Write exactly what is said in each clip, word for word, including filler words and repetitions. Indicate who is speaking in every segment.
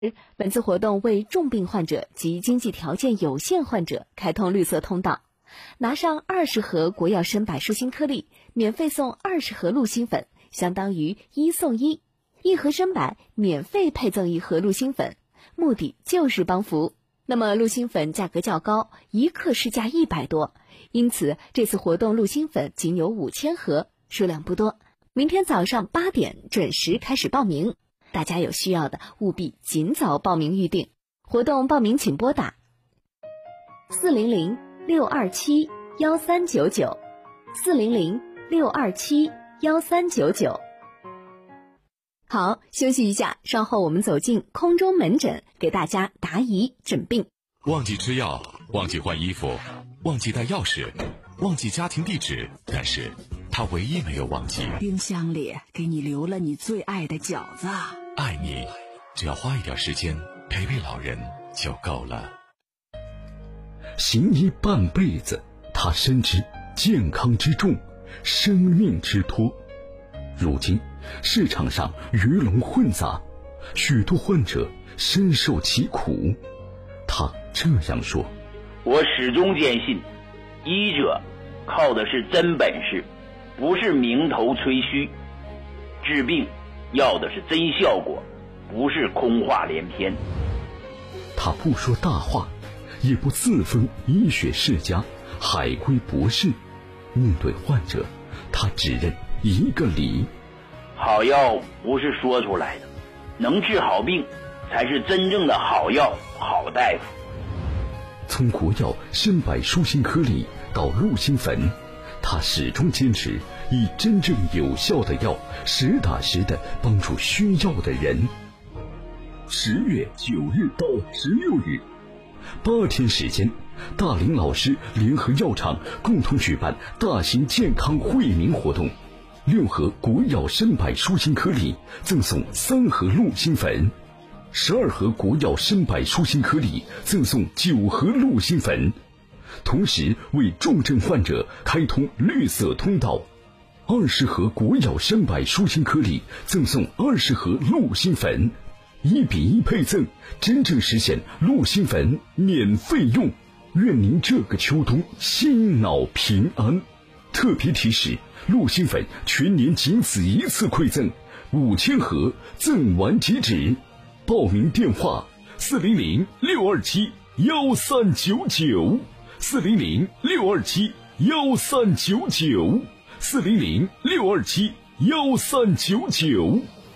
Speaker 1: 本次活动为重病患者及经济条件有限患者开通绿色通道，拿上二十盒国药参柏舒心颗粒，免费送二十盒鹿心粉，相当于一送一，一盒参柏免费配赠一盒鹿心粉，目的就是帮扶。那么鹿心粉价格较高，一克市价一百多，因此这次活动鹿心粉仅有五千盒，数量不多。明天早上八点准时开始报名，大家有需要的务必尽早报名预定。活动报名请拨打四零零六二七幺三九九，四零零六二七幺三九九。好，休息一下，稍后我们走进空中门诊，给大家答疑诊病。
Speaker 2: 忘记吃药，忘记换衣服，忘记带钥匙，忘记家庭地址，但是他唯一没有忘记，
Speaker 3: 冰箱里给你留了你最爱的饺子。
Speaker 2: 爱你，只要花一点时间陪陪老人就够了。
Speaker 4: 行医半辈子，他深知健康之重，生命之托。如今市场上鱼龙混杂，许多患者深受其苦。他这样说：
Speaker 5: 我始终坚信，医者靠的是真本事，不是名头吹嘘；治病要的是真效果，不是空话连篇。
Speaker 4: 他不说大话，也不自封医学世家、海归博士。面对患者，他只认一个理：
Speaker 5: 好药不是说出来的，能治好病才是真正的好药、好大夫。
Speaker 4: 从国药参柏舒心颗粒到鹿心粉，他始终坚持以真正有效的药，实打实的帮助需要的人。十月九日到十六日，八天时间，大林老师联合药厂共同举办大型健康惠民活动。六盒国药参柏舒心颗粒赠送三盒鹿心粉，十二盒国药参柏舒心颗粒赠送九盒鹿心粉，同时为重症患者开通绿色通道。二十盒国药参柏舒心颗粒赠送二十盒鹿心粉，一比一配赠，真正实现鹿心粉免费用。愿您这个秋冬心脑平安。特别提示：鹿心粉全年仅此一次馈赠，五千盒，赠完即止。报名电话：四零零六二七幺三九九，四零零六二七幺三九九，四零零六二七幺三九九。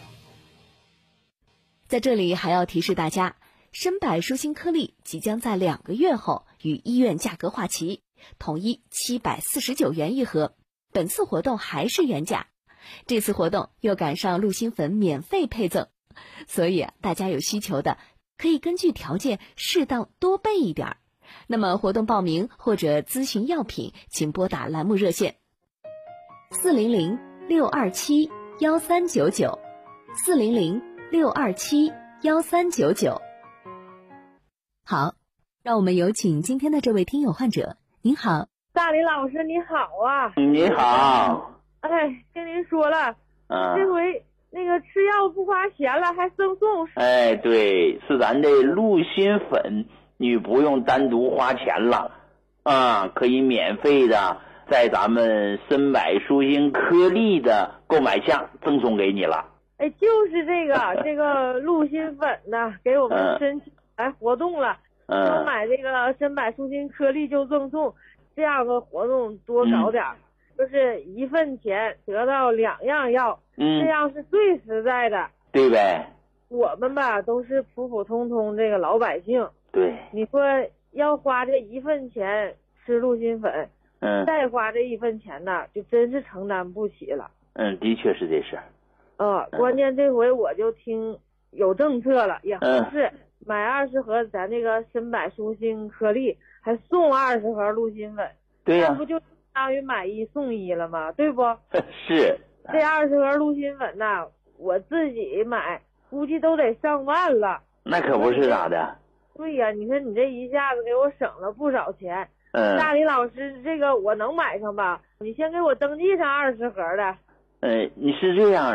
Speaker 1: 在这里还要提示大家，参柏舒心颗粒即将在两个月后与医院价格划齐，统一七百四十九元一盒。本次活动还是原价，这次活动又赶上鹿心粉免费配赠，所以大家有需求的可以根据条件适当多备一点。那么活动报名或者咨询药品，请拨打栏目热线四零零六二七幺三九九，四零零六二七幺三九九。好，让我们有请今天的这位听友患者。您好，
Speaker 6: 大林老师，你好啊！
Speaker 5: 你好。
Speaker 6: 哎，跟您说了，
Speaker 5: 嗯，
Speaker 6: 这回那个吃药不花钱了，还赠送。
Speaker 5: 哎，对，是咱的鹿心粉，你不用单独花钱了，啊，可以免费的在咱们参柏舒心颗粒的购买项赠送给你了。
Speaker 6: 哎，就是这个这个鹿心粉呢，给我们申请来活动了，
Speaker 5: 嗯，
Speaker 6: 购买这个参柏舒心颗粒就赠送，这样的活动多搞点，嗯，就是一份钱得到两样药，
Speaker 5: 嗯，
Speaker 6: 这样是最实在的，
Speaker 5: 对呗？
Speaker 6: 我们吧都是普普通通这个老百姓，
Speaker 5: 对，
Speaker 6: 你说要花这一份钱吃鹿心粉，
Speaker 5: 嗯，
Speaker 6: 再花这一份钱呢，就真是承担不起了。
Speaker 5: 嗯，的确是这事儿。
Speaker 6: 呃，关键这回我就听有政策了，也合适，嗯，买二十盒咱这个参柏舒心颗粒，还送二十盒鹿心粉。
Speaker 5: 对呀，
Speaker 6: 那不就相当于买一送一了吗？对不？
Speaker 5: 是。
Speaker 6: 这二十盒鹿心粉呐，我自己买估计都得上万了。
Speaker 5: 那可不是咋的。
Speaker 6: 对呀，你看你这一下子给我省了不少钱。
Speaker 5: 嗯。
Speaker 6: 大林老师，这个我能买上吧？你先给我登记上二十盒的。
Speaker 5: 呃，你是这样的，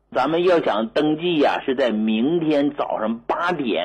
Speaker 5: 咱们要想登记呀、啊，是在明天早上八点